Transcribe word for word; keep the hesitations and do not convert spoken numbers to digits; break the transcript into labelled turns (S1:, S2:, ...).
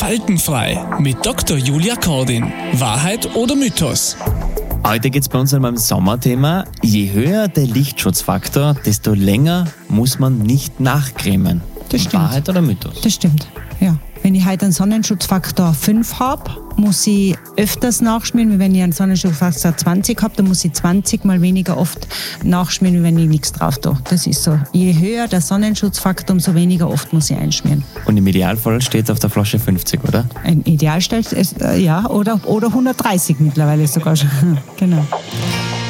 S1: Faltenfrei mit Doktor Julia Kordin. Wahrheit oder Mythos?
S2: Heute geht es bei uns um ein Sommerthema. Je höher der Lichtschutzfaktor, desto länger muss man nicht nachcremen.
S3: Das stimmt.
S2: Wahrheit oder Mythos?
S3: Das stimmt, ja. Wenn ich heute einen Sonnenschutzfaktor fünf habe, muss ich öfters nachschmieren, wie wenn ich einen Sonnenschutzfaktor zwanzig habe, dann muss ich zwanzig mal weniger oft nachschmieren, wie wenn ich nichts drauf tue. Das ist so. Je höher der Sonnenschutzfaktor, umso weniger oft muss ich einschmieren.
S2: Und im Idealfall steht es auf der Flasche fünfzig, oder?
S3: Ein Idealstell ist, äh, ja, oder, oder hundertdreißig mittlerweile sogar schon. Genau.